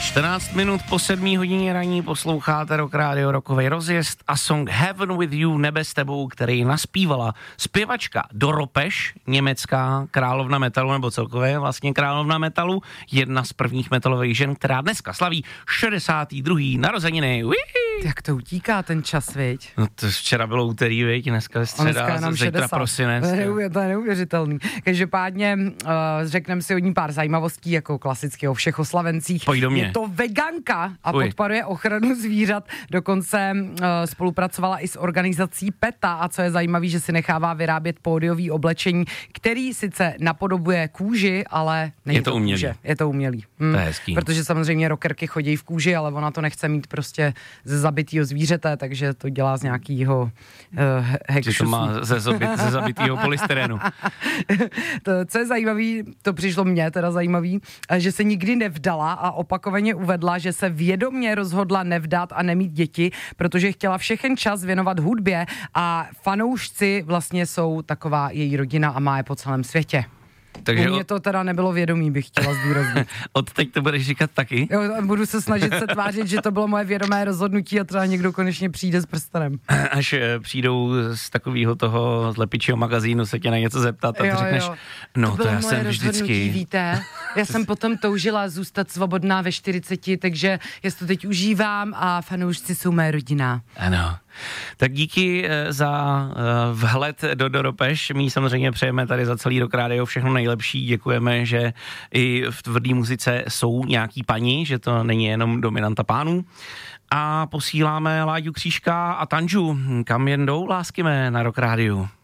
14 minut po 7 hodině raní posloucháte Rock Radio, rockovej rozjezd a song Heaven with You, nebe s tebou, který naspívala zpěvačka Doropeš, německá královna metalu, nebo celkově vlastně královna metalu, jedna z prvních metalových žen, která dneska slaví 62. narozeniny. Jak to utíká ten čas, viď? No to včera bylo úterý, viď, dneska je středa, zítra prosinec. To je neuvěřitelný. Každopádně řekneme si od ní pár zajímavostí, jako klasicky o všech oslavencích. Pojď do mě. Je to veganka a podporuje ochranu zvířat, dokonce spolupracovala i s organizací PETA a co je zajímavé, že si nechává vyrábět pódiový oblečení, který sice napodobuje kůži, ale není to umělý. Kůže. Je to umělý. To je hezký. Protože samozřejmě rockerky chodí v kůži, ale ona to nechce mít prostě ze zabitýho zvířete, takže to dělá z nějakýho hekšusu. Že to má ze zabitýho polystyrenu. Co je zajímavý, to přišlo mně teda zajímavý, že se nikdy nevdala a opakovaně uvedla, že se vědomě rozhodla nevdat a nemít děti, protože chtěla všechen čas věnovat hudbě a fanoušci vlastně jsou taková její rodina a má je po celém světě. Takže mně to teda nebylo vědomí, bych chtěla zdůraznit. Od teď to budeš říkat taky? Jo, budu se snažit se tvářit, že to bylo moje vědomé rozhodnutí a teda někdo konečně přijde s prstenem. Až přijdou z takového toho lepičího magazínu se tě na něco zeptat a ty řekneš, no to já jsem vždycky. Víte, já jsem potom toužila zůstat svobodná ve 40, takže já to teď užívám a fanoušci jsou mé rodina. Ano. Tak díky za vhled do Doropeš. My samozřejmě přejeme tady za celý Rock Radio všechno nejlepší. Děkujeme, že i v tvrdý muzice jsou nějaký paní, že to není jenom dominanta pánů. A posíláme Láďu Křížka a Tanžu. Kam jen jdou lásky mé na Rock Radio?